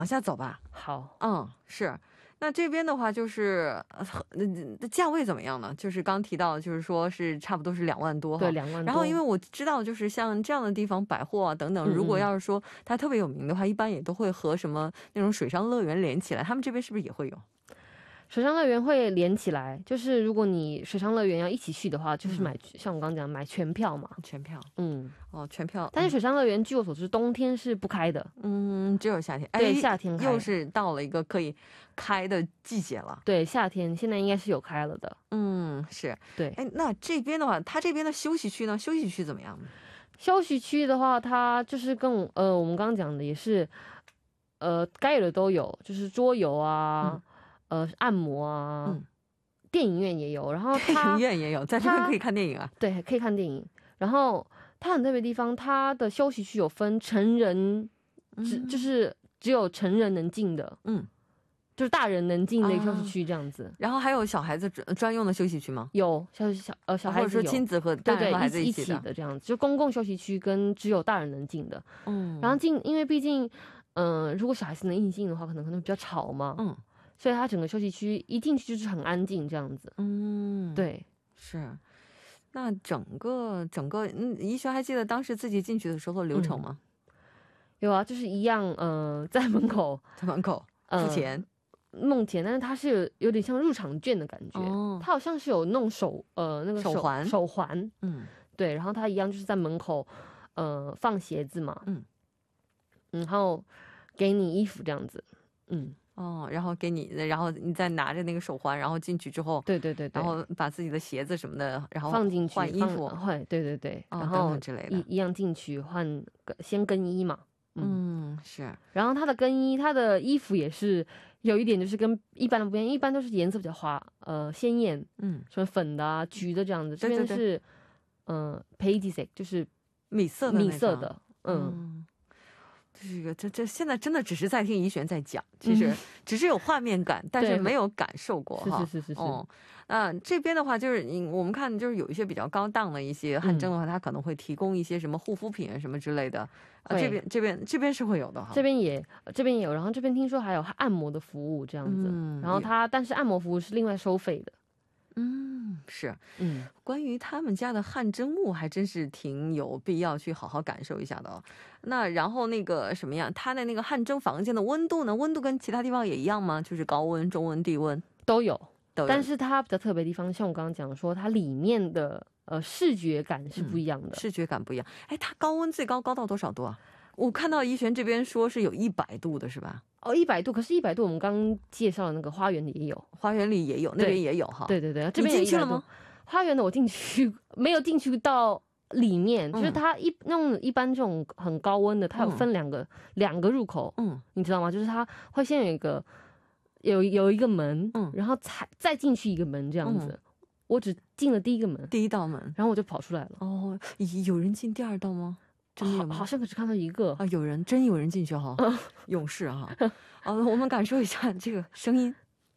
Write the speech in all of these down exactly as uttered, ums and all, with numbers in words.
往下走吧。 好， 嗯，是。那这边的话就是，呃，呃价位怎么样呢？就是刚提到，就是说是差不多是两万多哈。 对，两万多。 然后因为我知道，就是像这样的地方，百货啊等等，如果要是说它特别有名的话，一般也都会和什么那种水上乐园连起来。他们这边是不是也会有？ 水上乐园会连起来，就是如果你水上乐园要一起去的话，就是买、嗯、像我刚刚讲买全票嘛， 全票， 嗯， 哦，全票。 但是水上乐园据我所知，冬天是不开的， 嗯，只有夏天。 对，夏天开， 又是到了一个可以开的季节了。 对，夏天现在应该是有开了的。 嗯，是， 对。 哎，那这边的话，它这边的休息区呢？休息区怎么样呢？ 休息区的话，它就是跟我呃我们刚刚讲的也是，呃，该有的都有，就是桌游啊。嗯呃，按摩啊、嗯，电影院也有，然后电影院也有，在这边可以看电影啊。 对，可以看电影。然后它很特别的地方，它的休息区有分成人，只、嗯、就是只有成人能进的，嗯，就是大人能进的一个休息区这样子、啊。 然后还有小孩子专用的休息区吗？ 有，小小呃小孩子有， 或者说亲子和大人和孩子一起 的, 的这样子，就公共休息区跟只有大人能进的。嗯，然后进，因为毕竟，嗯、呃，如果小孩子能硬进的话，可能可能比较吵嘛。嗯。所以它整个休息区一进去就是很安静这样子。嗯，对， 是。那整个整个，嗯，怡璇还记得当时自己进去的时候流程吗？ 嗯、有啊，就是一样，呃，在门口， 在门口付钱， 弄钱，但是它是有有点像入场券的感觉。哦，它好像是有弄手，呃，那个手手环， 手环，嗯，对，然后它一样就是在门口，呃，放鞋子嘛，嗯，然后给你衣服这样子，嗯。 哦，然后给你，然后你再拿着那个手环，然后进去之后， 对对 对, 对， 然后把自己的鞋子什么的，然后放进去换衣服， 换，对对对， 哦、 然后等等之类的， 一一样进去换，先更衣嘛， 嗯, 嗯是， 然后他的更衣，他的衣服也是有一点就是跟一般的不一样，一般都是颜色比较花，呃，鲜艳，嗯，什么粉的啊、橘的这样子，这边是，嗯 ，paisley 就是米色的米色的，嗯。 嗯，这个这这现在真的只是在听怡璇在讲，其实只是有画面感，嗯、但是没有感受过哈。 是是是是是。 嗯，那这边的话就是你我们看就是有一些比较高档的一些汗蒸的话，嗯、它可能会提供一些什么护肤品啊什么之类的。啊，这边这边这边是会有的哈。 这边也这边也有，然后这边听说还有按摩的服务这样子。嗯。然后它但是按摩服务是另外收费的。 嗯，是，嗯，关于他们家的汗蒸木还真是挺有必要去好好感受一下的哦。那然后那个什么呀，它的那个汗蒸房间的温度呢？温度跟其他地方也一样吗？就是高温、中温、低温都有，都有。但是它比较特别的地方，像我刚刚讲说，它里面的呃视觉感是不一样的，嗯、 视觉感不一样。哎，它高温最高高到多少度啊？我看到怡璇这边说是有一百度的，是吧？ 哦，一百度，可是一百度我们刚刚介绍的那个花园里也有， 花园里也有，那边也有哈。 对对对，这边也进去了吗？ 花园的我进去没有进去到里面，嗯、就是它一那种一般这种很高温的，它有分两个、嗯、两个入口，嗯，你知道吗？就是它会先有一个有有一个门，嗯，然后才再进去一个门这样子。嗯、我只进了第一个门， 第一道门， 然后我就跑出来了。 哦，有人进第二道吗？真的有吗？ 好像可是看到一个啊，有人真有人进去哈，嗯、勇士哈。啊，我们感受一下这个声音。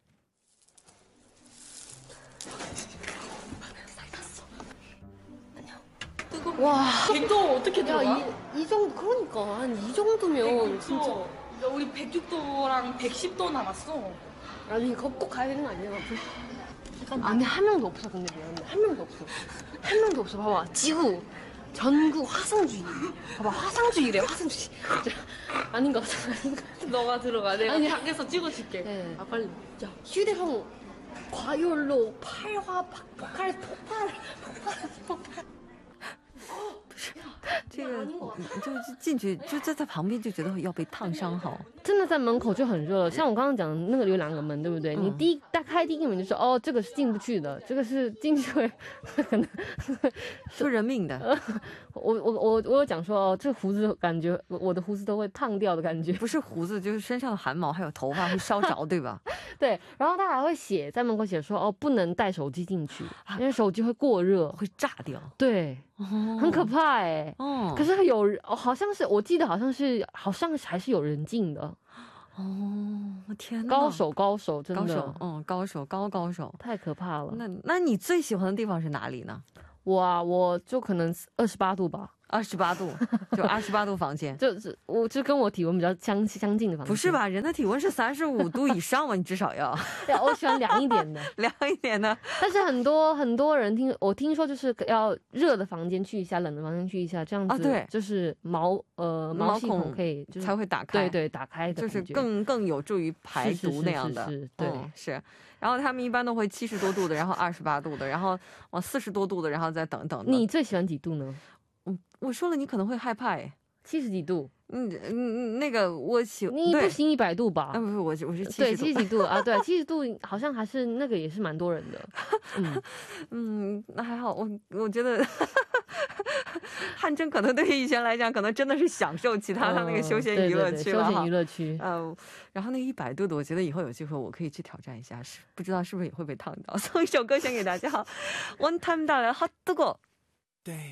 와, 백 도 어떻게 들어가? 야, 이, 이 정도, 그러니까 한 이 정도면 진짜. 야, 우리 백육 도랑 백십 도 남았어. 아니, 이거 꼭 가야 되는 거 아니야? 안에 한 명도 없어, 근데 미안해. 한 명도 없어. 한 명도 없어. 봐봐, 지구 전국 화성주의. 봐봐, 화성주의래, 화성주의. 아닌 것 같아. 아닌 것 같아. 너가 들어가. 내가 아니, 밖에서 찍어줄게. 네. 아, 빨리. 야, 휴대폰 과열로 팔화 폭발, 폭발, 폭발, 폭발. 这个就进去就在在旁边就觉得要被烫伤哈， 真的在门口就很热了。像我刚刚讲的那个有两个门，对不对？嗯、你第一打开第一个门就说哦，这个是进不去的，这个是进去会可能出人命的。 我我我我有讲说哦，这胡子感觉我的胡子都会烫掉的感觉， 不是胡子就是身上的汗毛还有头发会烧着，对吧？ 对，然后他还会写在门口写说哦，不能带手机进去，因为手机会过热会炸掉。 对。哦、很可怕哎、欸，哦，可是有哦，好像是我记得好像是好像还是有人进的， 哦，天哪， 高手高手真的， 高手，嗯，高手高高手， 太可怕了。 那那你最喜欢的地方是哪里呢？ 我啊，我就可能二十八度吧， 二十八度，就二十八度房间， 就是我就跟我体温比较相相近的房间。 不是吧？人的体温是三十五度以上嘛，你至少要。 我喜欢凉一点的， 凉一点的。 但是很多很多人听我听说就是要热的房间去一下，冷的房间去一下，这样子。啊，对，就是毛呃毛细孔可以就是才会打开， 对对，打开的， 就是更更有助于排毒那样的。 对， 是。然后他们一般都会七十多度的，然后二十八度的，然后往四十多度的，然后再等等。 你最喜欢几度呢？ 嗯，我说了你可能会害怕哎。 七十几度。 嗯嗯，那个我喜你不行一百度吧？ 啊不是，我我是七十度。 对，七十几度啊，对，七十度好像还是那个也是蛮多人的。 嗯嗯，那还好，我我觉得汗蒸可能对于以前来讲，可能真的是享受其他他那个休闲娱乐区了哈。 休闲娱乐区。 嗯，然后那个一百度的，我觉得以后有机会我可以去挑战一下，是不知道是不是也会被烫到。送一首歌献给大家，One Time 달의 핫뜨거。对。